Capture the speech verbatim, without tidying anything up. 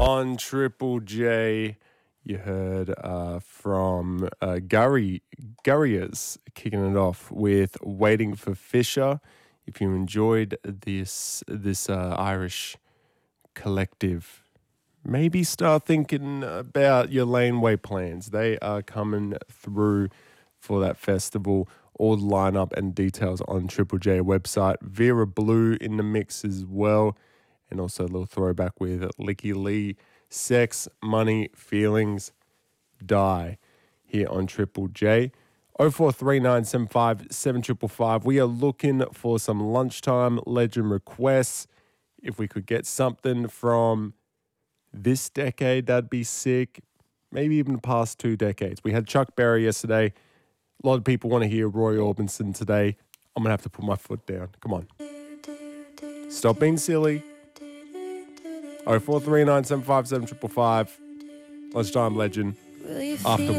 On Triple J, you heard uh, from uh, Gary Gurriers kicking it off with "Waiting for Fisher." If you enjoyed this this uh, Irish collective, maybe start thinking about your laneway plans. They are coming through for that festival. All the lineup and details on Triple J website. Vera Blue in the mix as well. And also a little throwback with Licky Lee. Sex, Money, Feelings, Die here on Triple J. oh four three nine seven five seven five five five. We are looking for some lunchtime legend requests. If we could get something from this decade, that'd be sick. Maybe even the past two decades. We had Chuck Berry yesterday. A lot of people want to hear Roy Orbison today. I'm going to have to put my foot down. Come on. Stop being silly. oh four three nine seven five seven five five. Lunchtime legend. After